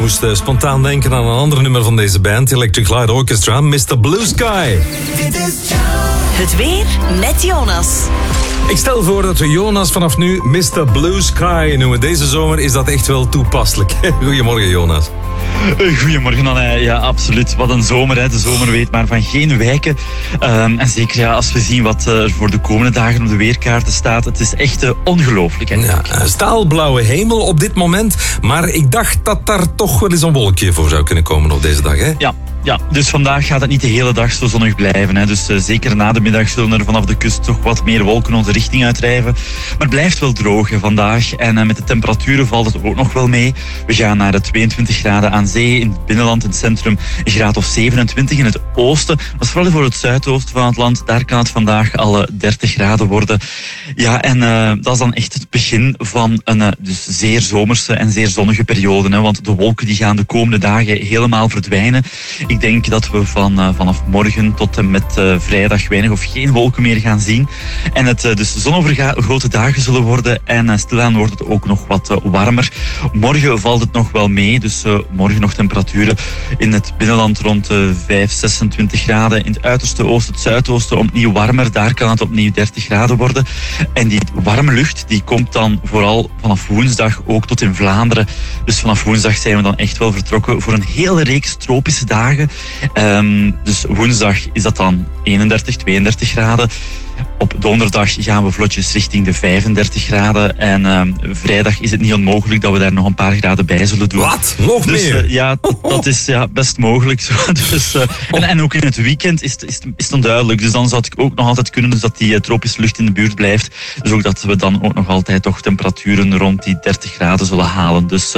moest spontaan denken aan een ander nummer van deze band, Electric Light Orchestra, Mr. Blue Sky. Het weer met Jonas. Ik stel voor dat we Jonas vanaf nu Mr. Blue Sky noemen. Deze zomer is dat echt wel toepasselijk. Goedemorgen, Jonas. Goedemorgen, Anne. Ja, absoluut. Wat een zomer, hè. De zomer weet maar van geen wijken. En zeker ja, als we zien wat er voor de komende dagen op de weerkaarten staat. Het is echt ongelooflijk. Ja, staalblauwe hemel op dit moment. Maar ik dacht dat daar toch wel eens een wolkje voor zou kunnen komen op deze dag, hè? Ja, dus vandaag gaat het niet de hele dag zo zonnig blijven. Hè. Dus zeker na de middag zullen er vanaf de kust toch wat meer wolken onze richting uitdrijven. Maar het blijft wel droog vandaag. En met de temperaturen valt het ook nog wel mee. We gaan naar de 22 graden aan zee. In het binnenland, in het centrum, een graad of 27. In het oosten, dat is vooral voor het zuidoosten van het land. Daar kan het vandaag al 30 graden worden. Ja, en dat is dan echt het begin van een dus zeer zomerse en zeer zonnige periode. Hè. Want de wolken die gaan de komende dagen helemaal verdwijnen. Ik denk dat we vanaf morgen tot en met vrijdag weinig of geen wolken meer gaan zien. En het dus zonovergoten dagen zullen worden. En stilaan wordt het ook nog wat warmer. Morgen valt het nog wel mee. Dus morgen nog temperaturen in het binnenland rond 5, 26 graden. In het uiterste oosten, het zuidoosten opnieuw warmer. Daar kan het opnieuw 30 graden worden. En die warme lucht die komt dan vooral vanaf woensdag ook tot in Vlaanderen. Dus vanaf woensdag zijn we dan echt wel vertrokken voor een hele reeks tropische dagen. Dus woensdag is dat dan 31, 32 graden. Op donderdag gaan we vlotjes richting de 35 graden. En vrijdag is het niet onmogelijk dat we daar nog een paar graden bij zullen doen. Wat? Nog meer? Ja, dat is best mogelijk. Zo. Dus, en ook in het weekend is het onduidelijk. Dus dan zou het ook nog altijd kunnen dat die tropische lucht in de buurt blijft. Dus ook dat we dan ook nog altijd toch temperaturen rond die 30 graden zullen halen. Dus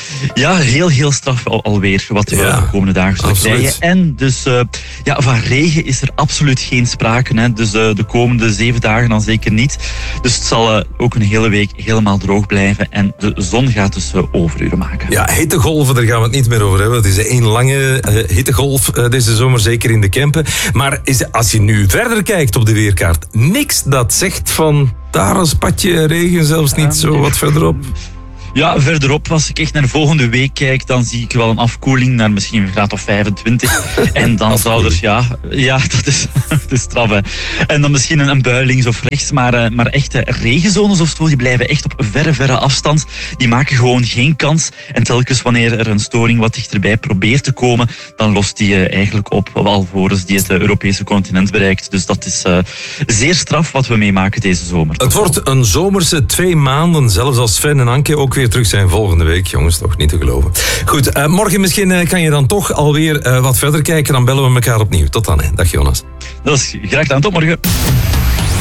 heel straf alweer wat we de komende dagen zullen krijgen. En dus van regen is er absoluut geen sprake. Hè. Dus de komende 7 dagen dan zeker niet. Dus het zal ook een hele week helemaal droog blijven. En de zon gaat dus overuren maken. Ja, hittegolven, daar gaan we het niet meer over hebben. Het is één lange hittegolf deze zomer, zeker in de Kempen. Maar als je nu verder kijkt op de weerkaart, niks dat zegt van daar een spatje regen, zelfs niet zo wat verderop. Ja, verderop, als ik echt naar volgende week kijk, dan zie ik wel een afkoeling naar misschien een graad of 25. En dan zou er, dat is straf, hè. En dan misschien een bui links of rechts, maar echte regenzones of zo, die blijven echt op verre afstand. Die maken gewoon geen kans. En telkens wanneer er een storing wat dichterbij probeert te komen, dan lost die eigenlijk op, alvorens die het Europese continent bereikt. Dus dat is zeer straf wat we meemaken deze zomer. Het wordt een zomerse 2 maanden, zelfs als Sven en Anke ook weer terug zijn volgende week. Jongens, toch niet te geloven. Goed, morgen misschien kan je dan toch alweer wat verder kijken. Dan bellen we elkaar opnieuw. Tot dan, hè. Dag Jonas. Dat is graag gedaan. Tot morgen.